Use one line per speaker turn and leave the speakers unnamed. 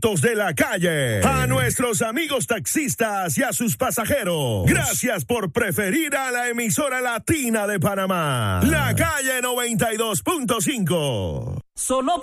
de la calle. A nuestros amigos taxistas y a sus pasajeros, gracias por preferir a la emisora latina de Panamá, La Calle 92.5.
Solo